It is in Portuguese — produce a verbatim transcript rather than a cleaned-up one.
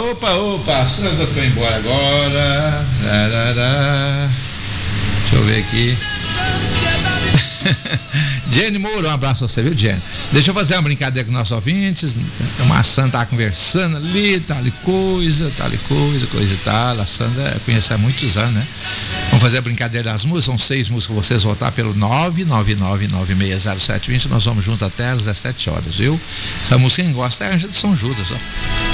opa, opa, a Sandra foi embora agora. Darará. Deixa eu ver aqui. Jenny Moura, um abraço pra você, viu, Jenny? Deixa eu fazer uma brincadeira com nossos ouvintes. A maçã tá conversando ali, tal e coisa, tal e coisa, coisa e tal. A Sandra conhece há muitos anos, né? Vamos fazer a brincadeira das músicas, são seis músicas pra vocês votar pelo nove nove nove nove seis zero sete dois zero. Nós vamos junto até às dezessete horas, viu? Essa música quem gosta é a Ângela de São Judas, ó.